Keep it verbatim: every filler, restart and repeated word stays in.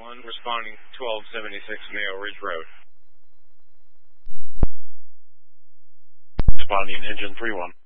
one, responding twelve seventy-six Mayo Ridge Road. Responding engine three one.